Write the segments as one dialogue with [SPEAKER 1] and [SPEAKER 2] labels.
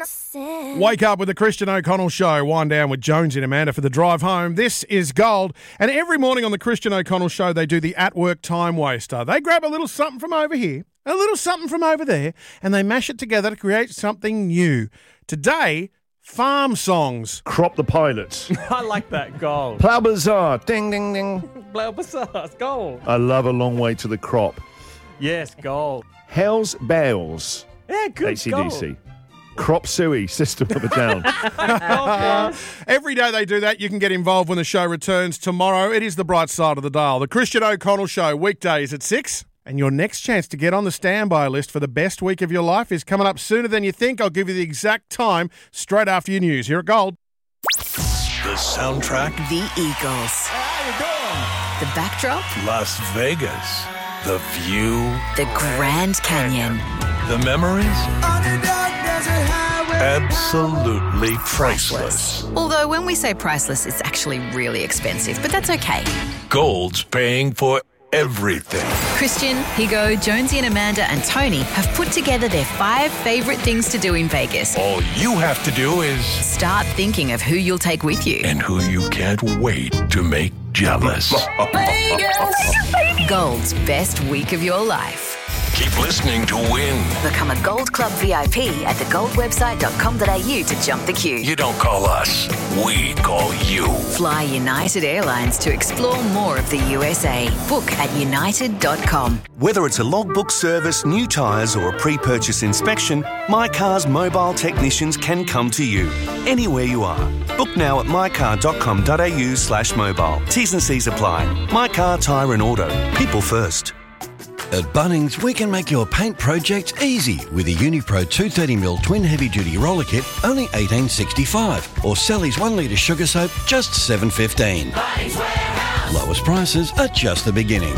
[SPEAKER 1] Wake up with the Christian O'Connell Show. Wind down with Jonesy and Amanda for the drive home. This is Gold. And every morning on the Christian O'Connell Show, they do the at-work time waster. They grab a little something from over here, a little something from over there, and they mash it together to create something new. Today, farm songs.
[SPEAKER 2] Crop the pilots.
[SPEAKER 3] I like that. Gold.
[SPEAKER 2] Plough Bazaar. Ding, ding, ding.
[SPEAKER 3] Plough Bazaar. It's gold.
[SPEAKER 2] I love A Long Way to the Crop.
[SPEAKER 3] Yes, gold.
[SPEAKER 2] Hell's Bells.
[SPEAKER 3] Yeah, good.
[SPEAKER 2] AC/DC.
[SPEAKER 3] Gold.
[SPEAKER 2] Crop Suey, System of a Down.
[SPEAKER 1] Every day they do that. You can get involved when the show returns tomorrow. It is the bright side of the dial. The Christian O'Connell Show, weekdays at 6. And your next chance to get on the standby list for the best week of your life is coming up sooner than you think. I'll give you the exact time straight after your news here at Gold.
[SPEAKER 4] The soundtrack,
[SPEAKER 5] The Eagles.
[SPEAKER 4] how you doing?
[SPEAKER 5] The backdrop,
[SPEAKER 4] Las Vegas. The view,
[SPEAKER 5] the Grand Canyon.
[SPEAKER 4] the memories, absolutely priceless.
[SPEAKER 5] Although when we say priceless, it's actually really expensive, but that's okay.
[SPEAKER 4] Gold's paying for everything.
[SPEAKER 5] Christian, Higo, Jonesy and Amanda and Tony have put together their 5 favourite things to do in Vegas.
[SPEAKER 4] All you have to do is...
[SPEAKER 5] Start thinking of who you'll take with you.
[SPEAKER 4] and who you can't wait to make jealous.
[SPEAKER 5] Gold's best week of your life.
[SPEAKER 4] Keep listening to win.
[SPEAKER 5] Become a Gold Club VIP at thegoldwebsite.com.au to jump the queue.
[SPEAKER 4] You don't call us, we call you.
[SPEAKER 5] Fly United Airlines to explore more of the USA. Book at united.com.
[SPEAKER 6] Whether it's a logbook service, new tyres or a pre-purchase inspection, My Car's mobile technicians can come to you, anywhere you are. Book now at mycar.com.au/mobile. T's and C's apply. My Car Tyre and Auto. People first.
[SPEAKER 7] At Bunnings, we can make your paint project easy with a Unipro 230mm twin heavy-duty roller kit, only $18.65, or Sally's 1 litre sugar soap, just $7.15. Lowest prices are just the beginning.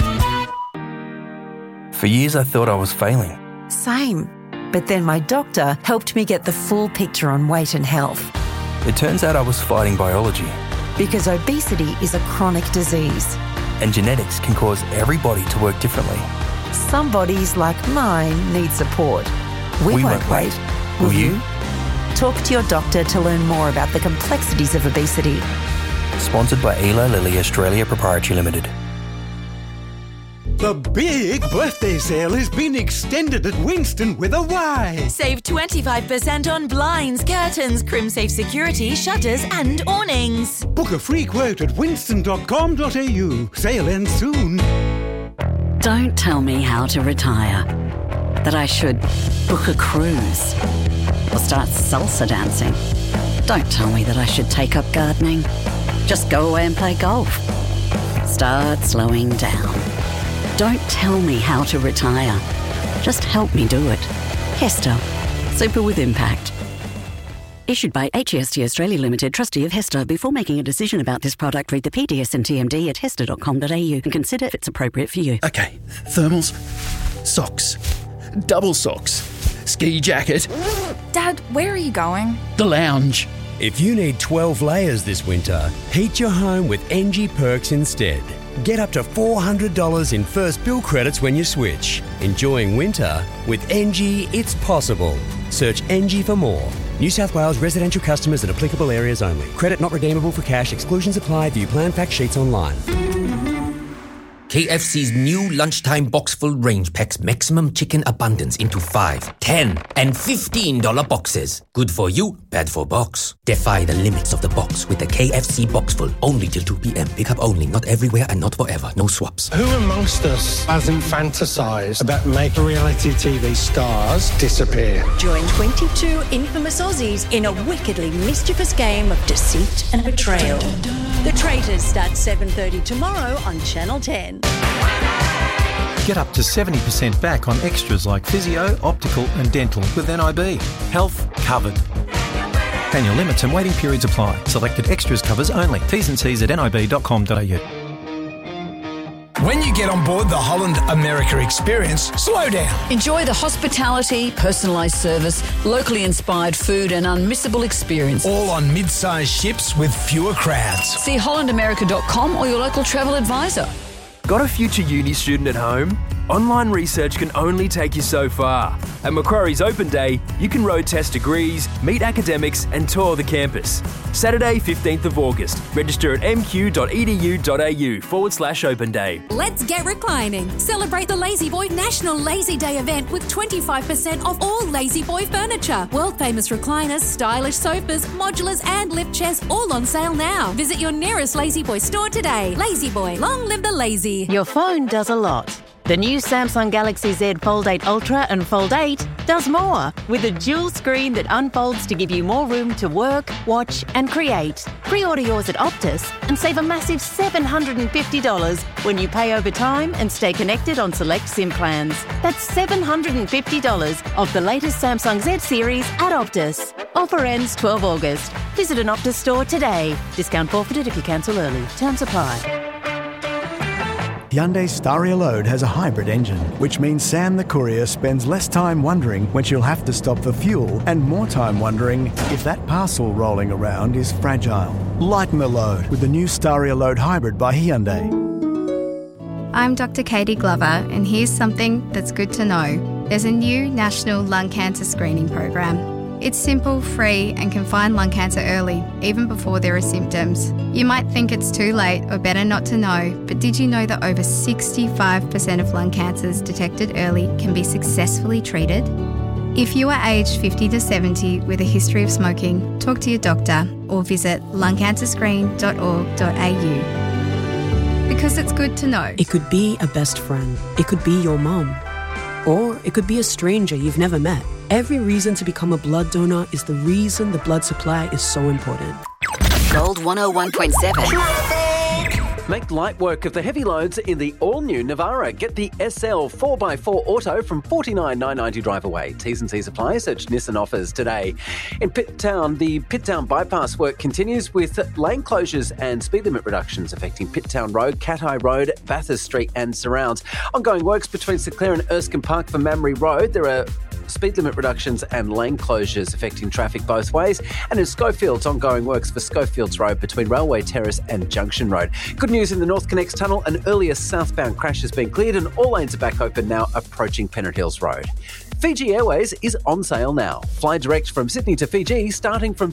[SPEAKER 8] For years I thought I was failing.
[SPEAKER 9] Same. But then my doctor helped me get the full picture on weight and health.
[SPEAKER 8] It turns out I was fighting biology.
[SPEAKER 9] Because obesity is a chronic disease.
[SPEAKER 8] And genetics can cause every body to work differently.
[SPEAKER 9] Some bodies, like mine, need support. We won't wait. Will you? Talk to your doctor to learn more about the complexities of obesity.
[SPEAKER 8] Sponsored by Eli Lilly Australia Proprietary Limited.
[SPEAKER 10] The big birthday sale has been extended at Winston with a Y.
[SPEAKER 11] Save 25% on blinds, curtains, CrimSafe security, shutters and awnings.
[SPEAKER 10] Book a free quote at winston.com.au. Sale ends soon.
[SPEAKER 12] Don't tell me how to retire. That I should book a cruise or start salsa dancing. Don't tell me that I should take up gardening. Just go away and play golf. Start slowing down. Don't tell me how to retire. Just help me do it. Hester. Super with impact. Issued by HEST Australia Limited, trustee of Hester. Before making a decision about this product, read the PDS and TMD at hester.com.au and consider if it's appropriate for you.
[SPEAKER 13] Okay, thermals, socks, double socks, ski jacket.
[SPEAKER 14] Dad, where are you going?
[SPEAKER 13] The lounge.
[SPEAKER 15] If you need 12 layers this winter, heat your home with NG Perks instead. Get up to $400 in first bill credits when you switch. Enjoying winter? With NG, it's possible. Search NG for more. New South Wales residential customers in applicable areas only. Credit not redeemable for cash. Exclusions apply. View plan fact sheets online.
[SPEAKER 16] KFC's new lunchtime box-full range packs maximum chicken abundance into 5, 10 and $15 boxes. Good for you, bad for box. Defy the limits of the box with the KFC box-full. Only till 2 p.m. Pick up only, not everywhere and not forever. No swaps.
[SPEAKER 17] Who amongst us hasn't fantasised about making reality TV stars disappear?
[SPEAKER 18] Join 22 infamous Aussies in a wickedly mischievous game of deceit and betrayal. The Traitors starts 7:30 tomorrow on Channel 10.
[SPEAKER 19] Get up to 70% back on extras like physio, optical and dental with NIB. Health covered. Annual limits and waiting periods apply. Selected extras covers only. T's and C's at nib.com.au.
[SPEAKER 20] When you get on board the Holland America experience, slow down.
[SPEAKER 3] Enjoy the hospitality, personalised service, locally inspired food and unmissable experience.
[SPEAKER 20] All on mid-sized ships with fewer crowds.
[SPEAKER 3] See hollandamerica.com or your local travel advisor.
[SPEAKER 5] Got a future uni student at home?
[SPEAKER 21] online research can only take you so far. At Macquarie's Open Day, you can road test degrees, meet academics and tour the campus. Saturday, 15th of August. Register at mq.edu.au/Open Day.
[SPEAKER 22] Let's get reclining. Celebrate the Lazy Boy National Lazy Day event with 25% off all Lazy Boy furniture. World famous recliners, stylish sofas, modulars and lift chairs all on sale now. Visit your nearest Lazy Boy store today. Lazy Boy, long live the lazy.
[SPEAKER 9] Your phone does a lot. The new Samsung Galaxy Z Fold 8 Ultra and Fold 8 does more, with a dual screen that unfolds to give you more room to work, watch and create. Pre-order yours at Optus and save a massive $750 when you pay over time and stay connected on select SIM plans. That's $750 off the latest Samsung Z series at Optus. Offer ends 12 August. Visit an Optus store today. Discount forfeited if you cancel early. Terms apply.
[SPEAKER 23] Hyundai Staria Load has a hybrid engine, which means Sam the courier spends less time wondering when she'll have to stop for fuel and more time wondering if that parcel rolling around is fragile. Lighten the load with the new Staria Load Hybrid by Hyundai.
[SPEAKER 24] I'm Dr. Katie Glover, and here's something that's good to know. There's a new national lung cancer screening program. It's simple, free, and can find lung cancer early, even before there are symptoms. You might think it's too late or better not to know, but did you know that over 65% of lung cancers detected early can be successfully treated? If you are aged 50 to 70 with a history of smoking, talk to your doctor or visit lungcancerscreen.org.au. Because it's good to know.
[SPEAKER 25] It could be a best friend. It could be your mum. Or it could be a stranger you've never met. Every reason to become a blood donor is the reason the blood supply is so important.
[SPEAKER 3] Gold 101.7.
[SPEAKER 26] Make light work of the heavy loads in the all-new Navara. Get the SL 4x4 Auto from $49,990 drive away. T's and C's apply. Search Nissan offers today. In Pitt Town, the Pitt Town bypass work continues with lane closures and speed limit reductions affecting Pitt Town Road, Cat Eye Road, Bathurst Street and surrounds. Ongoing works between St Clair and Erskine Park for Mamre Road. There are speed limit reductions and lane closures affecting traffic both ways. And in Schofields, ongoing works for Schofields Road between Railway Terrace and Junction Road. Good news in the North Connects Tunnel, an earlier southbound crash has been cleared and all lanes are back open now approaching Pennant Hills Road. Fiji Airways is on sale now. Fly direct from Sydney to Fiji starting from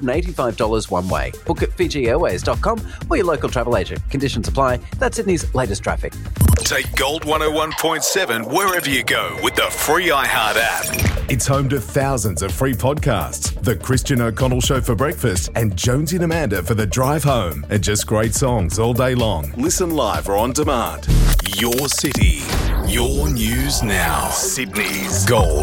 [SPEAKER 26] $285 one way. Book at FijiAirways.com or your local travel agent. Conditions apply. That's Sydney's latest traffic.
[SPEAKER 4] Take Gold 101.7 wherever you go with the free iHeart app. It's home to thousands of free podcasts. The Christian O'Connell Show for breakfast and Jonesy and Amanda for the drive home. And just great songs all day long. Listen live or on demand. Your city. Your news now. Sydney's Gold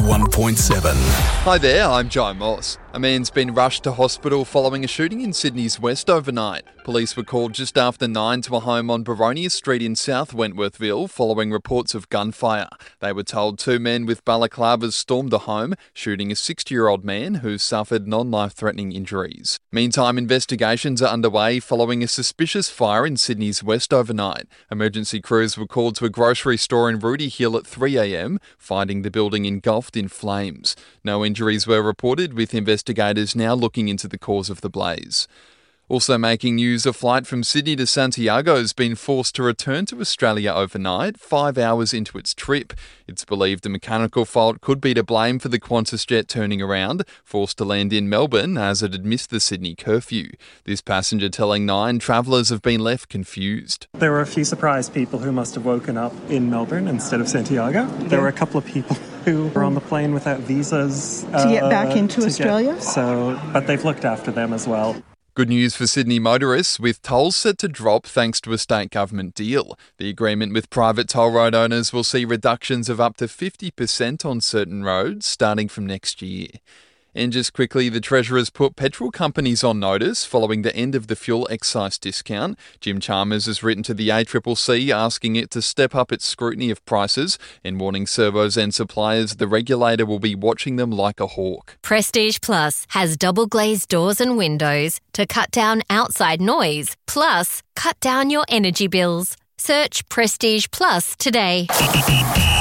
[SPEAKER 4] 101.7.
[SPEAKER 27] Hi there, I'm Jai Moss. A man's been rushed to hospital following a shooting in Sydney's West overnight. Police were called just after 9 to a home on Baronia Street in South Wentworthville following reports of gunfire. They were told two men with balaclavas stormed the home, shooting a 60-year-old man who suffered non-life-threatening injuries. Meantime, investigations are underway following a suspicious fire in Sydney's West overnight. Emergency crews were called to a grocery store in Rooty Hill at 3 a.m, finding the building engulfed in flames. No injuries were reported, with investigators now looking into the cause of the blaze. Also making news, a flight from Sydney to Santiago has been forced to return to Australia overnight, 5 hours into its trip. It's believed a mechanical fault could be to blame for the Qantas jet turning around, forced to land in Melbourne as it had missed the Sydney curfew. This passenger telling Nine travellers have been left confused.
[SPEAKER 28] There were a few surprised people who must have woken up in Melbourne instead of Santiago. There were a couple of people who were on the plane without visas
[SPEAKER 29] to get back into Australia.
[SPEAKER 28] But they've looked after them as well.
[SPEAKER 27] Good news for Sydney motorists, with tolls set to drop thanks to a state government deal. The agreement with private toll road owners will see reductions of up to 50% on certain roads starting from next year. And just quickly, the Treasurer's put petrol companies on notice following the end of the fuel excise discount. Jim Chalmers has written to the ACCC asking it to step up its scrutiny of prices and warning servos and suppliers the regulator will be watching them like a hawk.
[SPEAKER 30] Prestige Plus has double glazed doors and windows to cut down outside noise, plus cut down your energy bills. Search Prestige Plus today.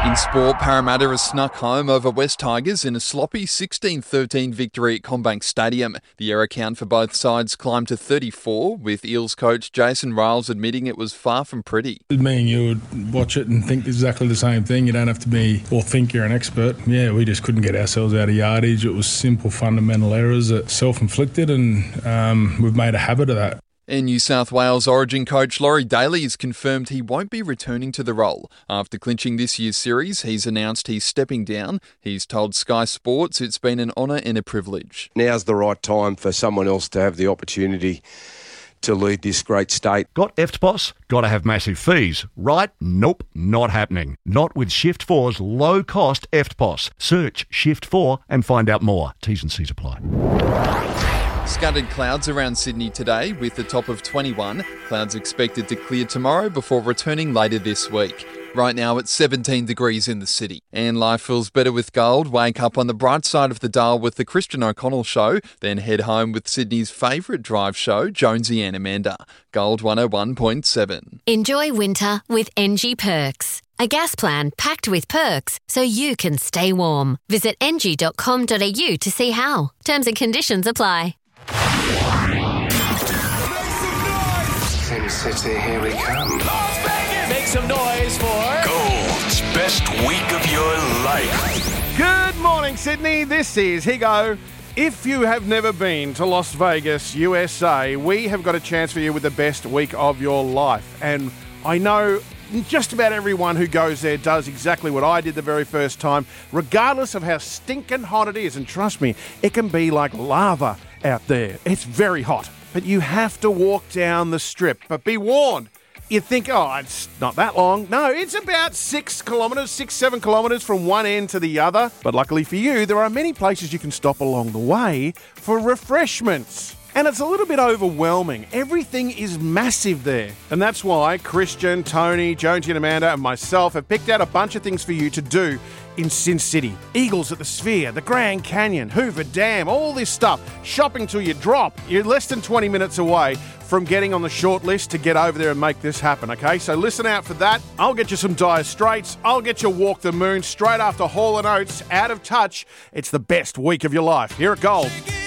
[SPEAKER 27] In sport, Parramatta has snuck home over West Tigers in a sloppy 16-13 victory at CommBank Stadium. The error count for both sides climbed to 34, with Eels coach Jason Riles admitting it was far from pretty.
[SPEAKER 1] Me and you would watch it and think exactly the same thing. You don't have to be or think you're an expert. Yeah, we just couldn't get ourselves out of yardage. It was simple fundamental errors that self-inflicted, and we've made a habit of that.
[SPEAKER 27] And New South Wales Origin coach Laurie Daly has confirmed he won't be returning to the role. After clinching this year's series, he's announced he's stepping down. He's told Sky Sports it's been an honour and a privilege.
[SPEAKER 2] Now's the right time for someone else to have the opportunity to lead this great state.
[SPEAKER 6] Got EFTPOS? Got to have massive fees, right? Nope, not happening. Not with Shift 4's low-cost EFTPOS. Search Shift 4 and find out more. T's and C's apply.
[SPEAKER 27] Scattered clouds around Sydney today with a top of 21. Clouds expected to clear tomorrow before returning later this week. Right now it's 17 degrees in the city. And life feels better with gold. Wake up on the bright side of the dial with the Christian O'Connell Show. Then head home with Sydney's favourite drive show, Jonesy and Amanda. Gold 101.7.
[SPEAKER 30] Enjoy winter with NG Perks. A gas plan packed with perks so you can stay warm. Visit ng.com.au to see how. Terms and conditions apply.
[SPEAKER 7] Sin City, here we come.
[SPEAKER 8] Las Vegas! Make some noise for
[SPEAKER 7] Gold's best week of your life.
[SPEAKER 10] Good morning, Sydney. This is Higo. If you have never been to Las Vegas, USA, we have got a chance for you with the best week of your life. And I know just about everyone who goes there does exactly what I did the very first time, regardless of how stinking hot it is. And trust me, it can be like lava out there. It's very hot, but you have to walk down the strip. But be warned, you think, oh, it's not that long. No, it's about 7 kilometres from one end to the other. But luckily for you, there are many places you can stop along the way for refreshments. And it's a little bit overwhelming. Everything is massive there. And that's why Christian, Tony, Jonesy and Amanda and myself have picked out a bunch of things for you to do in Sin City. Eagles at the Sphere, the Grand Canyon, Hoover Dam, all this stuff. Shopping till you drop. You're less than 20 minutes away from getting on the short list to get over there and make this happen, okay? So listen out for that. I'll get you some Dire Straits. I'll get you Walk the Moon straight after Hall & Oates, Out of Touch. It's the best week of your life. Here at Gold.